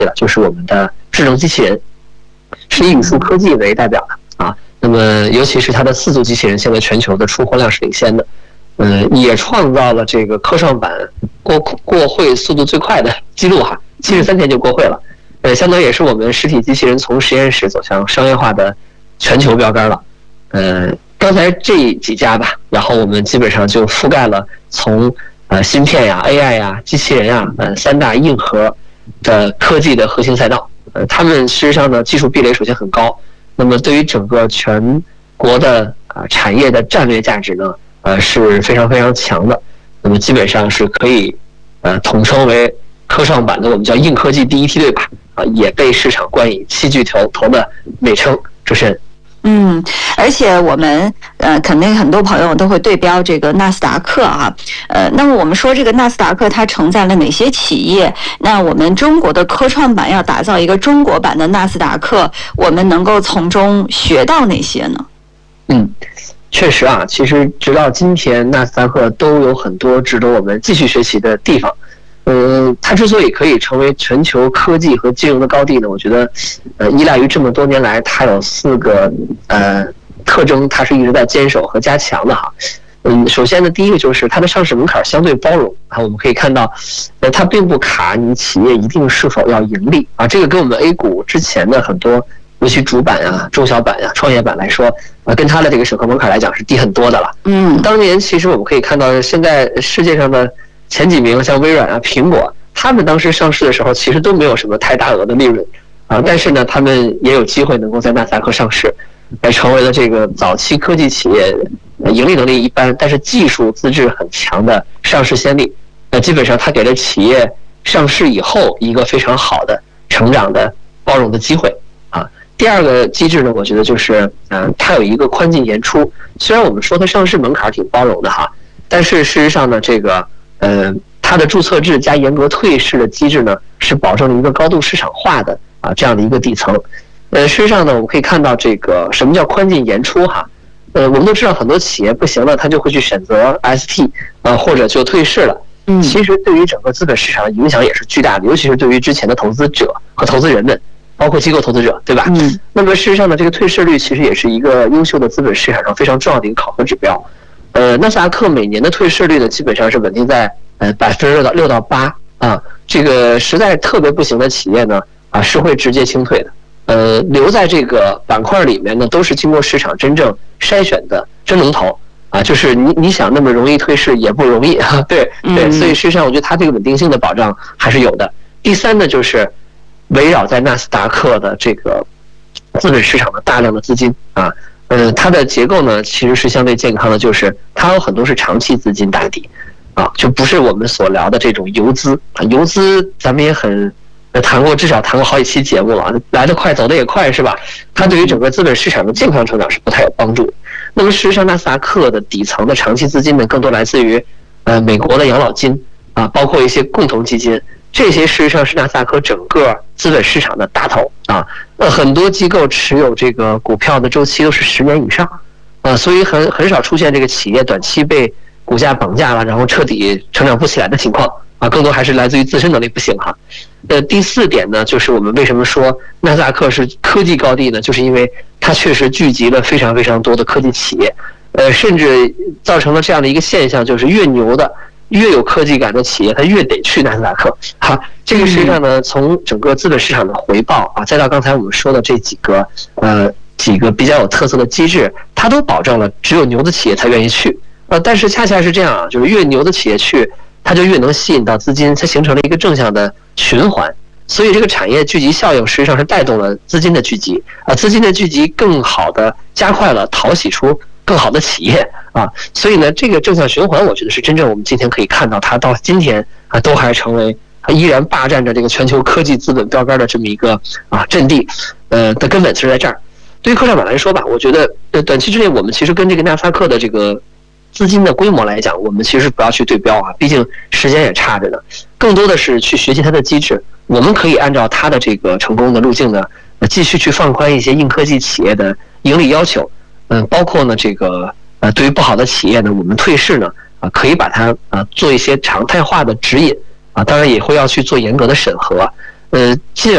了，就是我们的智能机器人，是以语数科技为代表的啊。那么尤其是它的4足机器人，现在全球的出货量是领先的，也创造了这个科创板过会速度最快的记录哈，73天就过会了，相当于也是我们实体机器人从实验室走向商业化的全球标杆了。刚才这几家吧，然后我们基本上就覆盖了从芯片呀、AI 呀、机器人呀3大硬核的科技的核心赛道。他们事实上呢技术壁垒首先很高，那么对于整个全国的产业的战略价值呢是非常非常强的。那么基本上是可以统称为科创板的我们叫硬科技第一梯队吧，也被市场冠以7巨头的美称。主持人。 而且我们肯定很多朋友都会对标这个纳斯达克啊，那么我们说这个纳斯达克它承载了哪些企业？那我们中国的科创板要打造一个中国版的纳斯达克，我们能够从中学到哪些呢？ 确实啊，其实直到今天，纳斯达克都有很多值得我们继续学习的地方。它之所以可以成为全球科技和金融的高地呢，我觉得依赖于这么多年来它有4个特征，它是一直在坚守和加强的哈。首先呢，第一个就是它的上市门槛相对包容啊，我们可以看到它并不卡你企业一定是否要盈利啊，这个跟我们 A 股之前的很多尤其主板啊、中小板啊、创业板来说跟它的这个审核门槛来讲是低很多的了。当年其实我们可以看到现在世界上的前几名像微软啊、苹果，他们当时上市的时候其实都没有什么太大额的利润啊，但是呢，他们也有机会能够在纳斯达克上市，成为了这个早期科技企业盈利能力一般，但是技术资质很强的上市先例。基本上它给了企业上市以后一个非常好的成长的包容的机会啊。第二个机制呢，我觉得就是它有一个宽进严出。虽然我们说它上市门槛挺包容的哈，但是事实上呢，这个它的注册制加严格退市的机制呢，是保证了一个高度市场化的这样的一个底层。事实上呢，我们可以看到这个什么叫宽进严出哈。我们都知道很多企业不行了，他就会去选择 ST 或者就退市了。其实对于整个资本市场的影响也是巨大的，尤其是对于之前的投资者和投资人们，包括机构投资者，对吧？那么事实上呢，这个退市率其实也是一个优秀的资本市场上非常重要的一个考核指标。纳斯达克每年的退市率呢，基本上是稳定在6%到8%啊。这个实在特别不行的企业呢是会直接清退的。留在这个板块里面呢，都是经过市场真正筛选的真龙头啊，就是你想那么容易退市也不容易啊，对，所以事实上我觉得它这个稳定性的保障还是有的。第三呢，就是围绕在纳斯达克的这个资本市场的大量的资金啊，它的结构呢其实是相对健康的，就是它有很多是长期资金打底啊，就不是我们所聊的这种游资啊，游资咱们也很。至少谈过好几期节目了，来得快走得也快是吧？它对于整个资本市场的健康成长是不太有帮助的。那么事实上，纳斯达克的底层的长期资金呢，更多来自于美国的养老金啊，包括一些共同基金，这些事实上是纳斯达克整个资本市场的大头啊。很多机构持有这个股票的周期都是10年以上啊，所以很少出现这个企业短期被股价绑架了，然后彻底成长不起来的情况。更多还是来自于自身能力不行哈。第4点呢，就是我们为什么说纳斯达克是科技高地呢？就是因为它确实聚集了非常非常多的科技企业，甚至造成了这样的一个现象，就是越牛的、越有科技感的企业，它越得去纳斯达克。这个实际上呢，从整个资本市场的回报再到刚才我们说的这几个比较有特色的机制，它都保证了只有牛的企业才愿意去。但是恰恰是这样啊，就是越牛的企业去，它就越能吸引到资金，它形成了一个正向的循环。所以这个产业聚集效应实际上是带动了资金的聚集资金的聚集更好的加快了淘洗出更好的企业所以呢，这个正向循环我觉得是真正我们今天可以看到它到今天都还成为依然霸占着这个全球科技资本标杆的这么一个阵地的根本是在这儿。对于科创板来说吧，我觉得短期之内我们其实跟这个纳斯达克的这个资金的规模来讲，我们其实不要去对标毕竟时间也差着呢。更多的是去学习它的机制，我们可以按照它的这个成功的路径呢，继续去放宽一些硬科技企业的盈利要求。包括呢这个对于不好的企业呢，我们退市呢可以把它做一些常态化的指引当然也会要去做严格的审核。进而